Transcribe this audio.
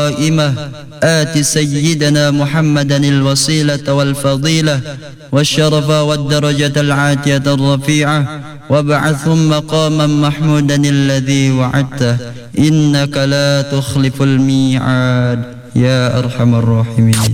قائمة آت سيدنا محمدا الوسيلة والفضيلة والشرف والدرجة العاتية الرفيعة وابعثه مقاما محمودا الذي وعدته إنك لا تخلف الميعاد يا أرحم الراحمين.